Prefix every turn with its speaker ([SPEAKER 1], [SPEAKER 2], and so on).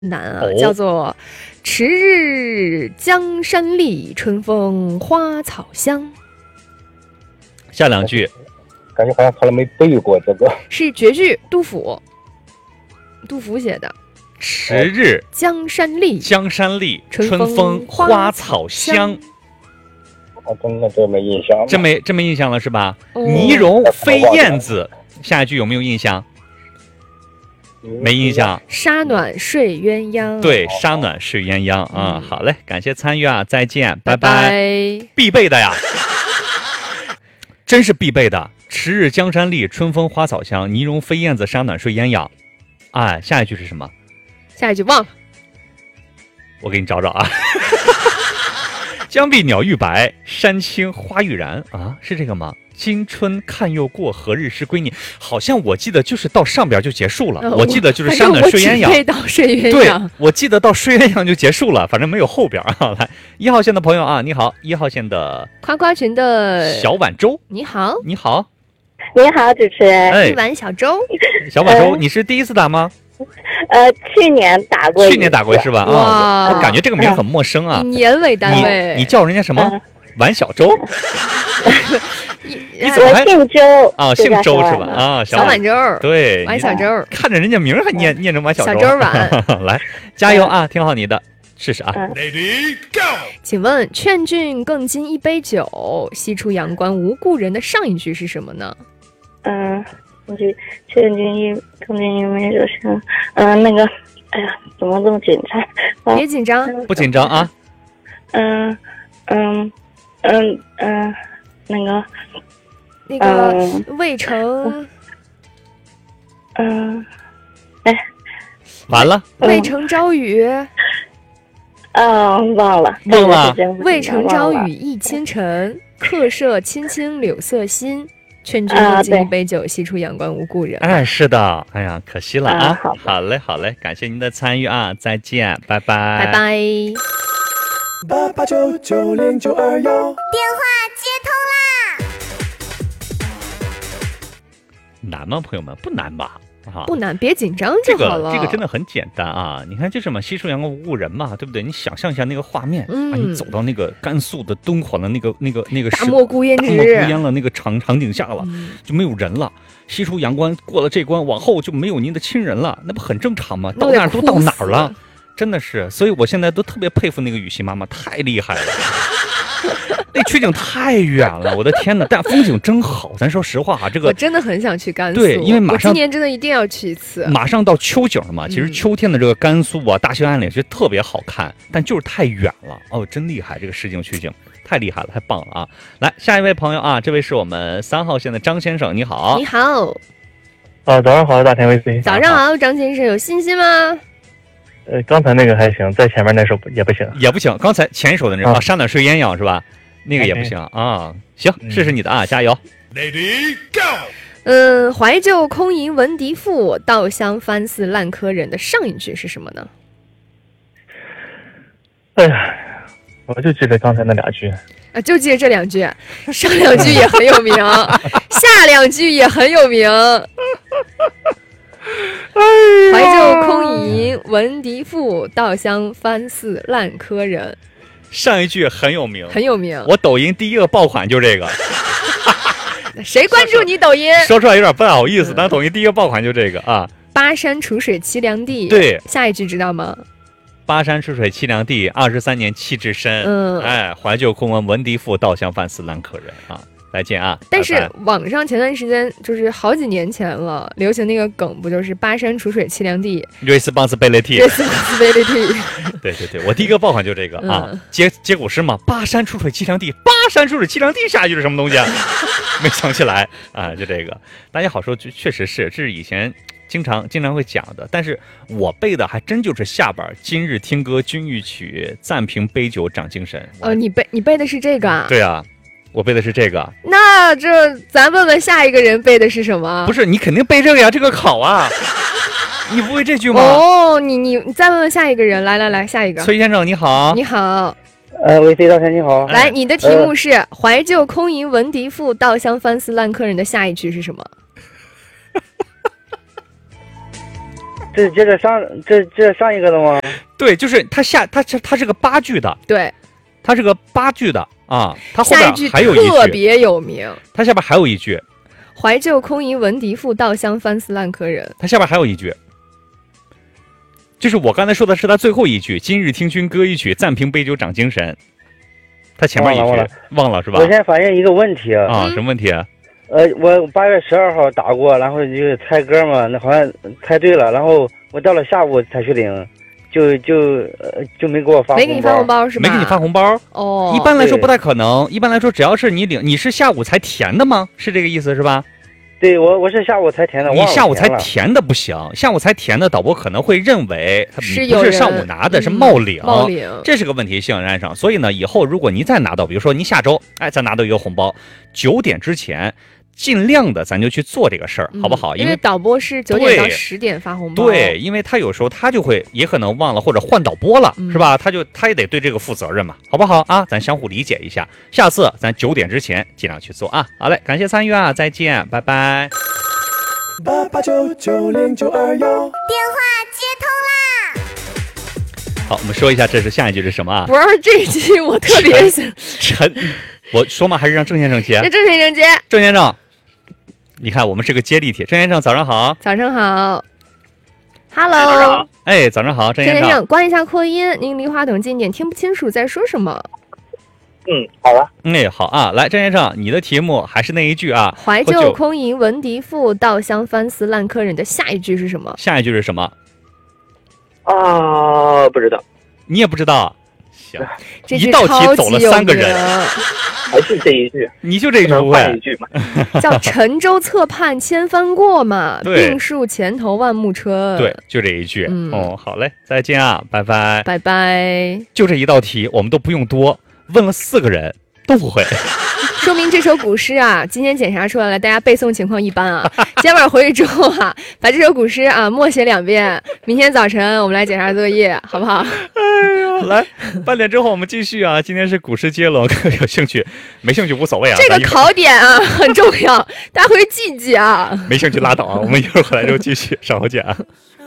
[SPEAKER 1] 难啊，叫做迟日江山丽，春风花草香。
[SPEAKER 2] 下两句
[SPEAKER 3] 感觉好像从来没背过这个。
[SPEAKER 1] 是绝句，杜甫写的。
[SPEAKER 2] 迟日
[SPEAKER 1] 江山丽，
[SPEAKER 2] 江山丽，
[SPEAKER 1] 春
[SPEAKER 2] 春风花草香。
[SPEAKER 3] 真的这没印象了，
[SPEAKER 2] 这没印象了是吧？
[SPEAKER 1] 哦
[SPEAKER 2] 泥融飞燕子，下一句有没有印象？没印象。
[SPEAKER 1] 沙暖睡鸳鸯。
[SPEAKER 2] 对，沙暖睡鸳鸯啊。好嘞，感谢参与啊，再见，拜
[SPEAKER 1] 拜。
[SPEAKER 2] 必备的呀，真是必备的。迟日江山丽，春风花草香，泥融飞燕子，沙暖睡鸳鸯。哎，下一句是什么？
[SPEAKER 1] 下一句忘了，
[SPEAKER 2] 我给你找找啊。江碧鸟欲白，山青花欲燃啊，是这个吗？今春看又过，何日是归你？好像我记得就是到上边就结束了。我记得就是沙暖睡鸳鸯。
[SPEAKER 1] 对，到睡鸳鸯。
[SPEAKER 2] 对，我记得到睡鸳鸯就结束了，反正没有后边啊。来，1号线的朋友啊，你好，1号线的
[SPEAKER 1] 夸夸群的
[SPEAKER 2] 小碗粥，
[SPEAKER 1] 你好，
[SPEAKER 2] 你好，
[SPEAKER 4] 你好，主持人。
[SPEAKER 1] 一碗小粥，
[SPEAKER 2] 小碗粥，你是第一次打吗？
[SPEAKER 4] 去年打过，
[SPEAKER 2] 是吧？啊，我感觉这个名很陌生啊。
[SPEAKER 1] 以年为单位，
[SPEAKER 2] 你叫人家什么？碗小粥。
[SPEAKER 4] 你怎么还姓周
[SPEAKER 2] 啊？姓周是吧？啊，
[SPEAKER 1] 小碗粥，
[SPEAKER 2] 对，
[SPEAKER 1] 碗小粥，
[SPEAKER 2] 看着人家名还念着碗小粥。
[SPEAKER 1] 小粥碗，
[SPEAKER 2] 来，加油啊！听好你的，试试啊。
[SPEAKER 5] Lady Go，
[SPEAKER 1] 请问“劝君更尽一杯酒，西出阳关无故人”的上一句是什么呢？
[SPEAKER 4] 我就劝君更尽一杯酒是，那个，哎呀，怎么这么紧张？
[SPEAKER 1] 别紧张，
[SPEAKER 2] 不紧张啊。
[SPEAKER 1] 那个渭城，
[SPEAKER 2] 完了，
[SPEAKER 1] 渭城朝雨，
[SPEAKER 4] 忘了，
[SPEAKER 1] 渭城朝雨浥轻尘，客舍青青柳色新。劝君更尽一杯酒，西出阳关无故人。
[SPEAKER 2] 哎，是的，哎呀，可惜了啊。
[SPEAKER 4] 好
[SPEAKER 2] 嘞，感谢您的参与啊，再见，拜拜，
[SPEAKER 1] 拜拜。
[SPEAKER 5] 88990921，
[SPEAKER 6] 电话接通啦！
[SPEAKER 2] 难吗，朋友们？不难吧？啊，
[SPEAKER 1] 不难，别紧张就好了。
[SPEAKER 2] 这个真的很简单啊！你看这什么西出阳关无故人嘛，对不对？你想象一下那个画面，你走到那个甘肃的敦煌的那个
[SPEAKER 1] 大漠孤烟
[SPEAKER 2] 了那个场景下了，就没有人了。西出阳关过了这关，往后就没有您的亲人了，那不很正常吗？到哪儿都到哪儿了，真的是。所以我现在都特别佩服那个雨欣妈妈，太厉害了。那取景太远了，我的天哪！但风景真好，咱说实话啊，这个
[SPEAKER 1] 我真的很想去甘肃。
[SPEAKER 2] 对，因为马上
[SPEAKER 1] 今年真的一定要去一次。
[SPEAKER 2] 马上到秋景了嘛，其实秋天的这个甘肃啊、大兴安岭其实特别好看，但就是太远了哦，真厉害，这个实景取景太厉害了，太棒了啊！来，下一位朋友啊，这位是我们3号线的张先生，你好。
[SPEAKER 1] 你好。
[SPEAKER 3] 早上好，大田卫 C。
[SPEAKER 1] 早上好，张先生，有信心吗？
[SPEAKER 3] 刚才那个还行，在前面那首也不行，
[SPEAKER 2] 也不行。刚才前一首的那沙暖睡鸳鸯是吧？那个也不行啊。行，试试你的啊，加油。
[SPEAKER 5] Lady Go。
[SPEAKER 1] 怀旧空吟闻笛赋，稻香翻似烂柯人的上一句是什么呢？
[SPEAKER 3] 哎呀，我就记得刚才那2句
[SPEAKER 1] 啊，就记得这2句，上2句也很有名，下2句也很有名。怀旧空吟闻笛赋，稻香翻似烂柯人。
[SPEAKER 2] 上一句很有名，
[SPEAKER 1] 很有名。
[SPEAKER 2] 我抖音第一个爆款就这个。
[SPEAKER 1] 谁关注你抖音？
[SPEAKER 2] 说出来有点不太好意思，但抖音第一个爆款就这个啊。
[SPEAKER 1] 巴山楚水凄凉地。
[SPEAKER 2] 对，
[SPEAKER 1] 下一句知道吗？
[SPEAKER 2] 巴山楚水凄凉地，23年气质深。哎，怀旧空闻笛赋，稻香翻似烂柯人啊。再见啊！
[SPEAKER 1] 但是网上前段时间就是好几年前了，流行那个梗不就是巴山楚水凄凉地
[SPEAKER 2] responsibility。 对，我第一个爆款就这个啊，接古诗嘛，巴山楚水凄凉地，巴山楚水凄凉地，下一句是什么东西啊？没想起来啊，就这个。大家好说，确实是，这是以前经常会讲的，但是我背的还真就是下边今日听歌君欲曲，暂凭杯酒长精神。
[SPEAKER 1] 你背的是这个啊？
[SPEAKER 2] 对啊。我背的是这个，
[SPEAKER 1] 那咱问问下一个人背的是什么？
[SPEAKER 2] 不是，你肯定背这个呀，这个考啊，你不会这句吗？
[SPEAKER 1] 哦，你再问问下一个人，来，下一个。
[SPEAKER 2] 崔先生你好。
[SPEAKER 1] 你好。
[SPEAKER 3] 维 C 大田你好。
[SPEAKER 1] 来，你的题目是怀旧空吟闻笛赋，稻香翻似烂柯人的下一句是什么？
[SPEAKER 7] 这接着上上一个的吗？
[SPEAKER 2] 对，就是它是个八句的，
[SPEAKER 1] 对，
[SPEAKER 2] 它是个八句的啊。它后边还有一句
[SPEAKER 1] 特别有名，
[SPEAKER 2] 它下边还有一句
[SPEAKER 1] 怀旧空吟闻笛赋，稻香翻似烂柯人。
[SPEAKER 2] 它下边还有一句，就是我刚才说的是它最后一句，今日听君歌一曲，暂凭杯酒长精神。它前面一句忘了是吧？
[SPEAKER 7] 我现在发现一个问题
[SPEAKER 2] 啊，什么问题啊？
[SPEAKER 7] 我8月12号打过，然后就猜歌嘛，那好像猜对了，然后我到了下午才去领，就没给我发红包。
[SPEAKER 1] 没给你发红包是吧？
[SPEAKER 2] 没给你发红包
[SPEAKER 1] 哦。
[SPEAKER 2] 一般来说不太可能，一般来说只要是你领，你是下午才填的吗？是这个意思是吧？
[SPEAKER 7] 对，我是下午才填的。
[SPEAKER 2] 你下午才填的不行，下午才填的导播可能会认为他不是上午拿的，是冒领，这是个问题性安上。所以呢，以后如果您再拿到，比如说您下周再拿到一个红包，9点之前。尽量的，咱就去做这个事儿，好不好？
[SPEAKER 1] 因为导播是9点到10点发红包。
[SPEAKER 2] 对，因为他有时候他就会也可能忘了或者换导播了，是吧？他也得对这个负责任嘛，好不好啊？咱相互理解一下，下次咱9点之前尽量去做啊。好嘞，感谢参与啊，再见，拜拜。
[SPEAKER 6] 88990921，电话接通啦！
[SPEAKER 2] 好，我们说一下，这是下一句是什么啊？
[SPEAKER 1] 不是这一句，我特别想
[SPEAKER 2] 我说吗？还是让郑先生接？
[SPEAKER 1] 让郑先生接。
[SPEAKER 2] 郑先生。你看，我们是个接力题。郑先生，早上好。
[SPEAKER 1] 早上好。Hello。
[SPEAKER 2] 哎，早上好，郑先生。
[SPEAKER 1] 关一下扩音，您离话筒近点，听不清楚在说什么。
[SPEAKER 7] 好了。
[SPEAKER 2] 哎，好啊，来，郑先生，你的题目还是那一句啊。
[SPEAKER 1] 怀旧空吟闻笛赋，稻香翻似烂柯人的下一句是什么？
[SPEAKER 2] 下一句是什么？
[SPEAKER 7] 不知道。
[SPEAKER 2] 你也不知道？行，
[SPEAKER 1] 一
[SPEAKER 2] 道题走了3个人。
[SPEAKER 7] 还是这一句，
[SPEAKER 2] 你就这一句不会？
[SPEAKER 1] 叫沉舟侧畔千帆过嘛，病树前头万木春。
[SPEAKER 2] 对，就这一句。好嘞，再见啊，拜拜，
[SPEAKER 1] 拜拜。
[SPEAKER 2] 就这一道题，我们都不用多，问了4个人都不会。
[SPEAKER 1] 说明这首古诗啊，今天检查出来了，大家背诵情况一般啊。今天晚上回去之后啊，把这首古诗啊默写2遍，明天早晨我们来检查作业，好不好？
[SPEAKER 2] 哎呀，来8点之后我们继续啊。今天是古诗接龙，有兴趣没兴趣无所谓啊。
[SPEAKER 1] 这个考点啊很重要，大家回去记记啊。
[SPEAKER 2] 没兴趣拉倒啊，我们一会儿回来之后继续，稍后见啊。